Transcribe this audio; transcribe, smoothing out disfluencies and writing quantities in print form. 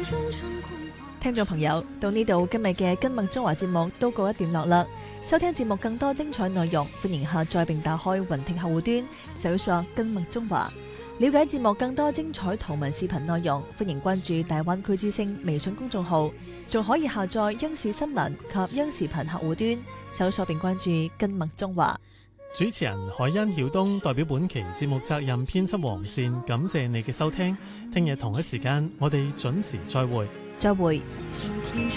聽眾朋友，到呢度今日嘅跟麥中華節目都告一段落啦。收聽節目更多精彩內容，歡迎下載並打開雲聽客戶端，搜索跟麥中華。了解節目更多精彩圖文視頻內容，歡迎關注大灣區之聲微信公眾號，仲可以下載央視新聞及央視頻客戶端，搜索並關注跟麥中華。 主持人海欣曉東代表本期節目責任編輯黃善，感謝你嘅收聽。聽日同一時間，我哋準時再會。 再會。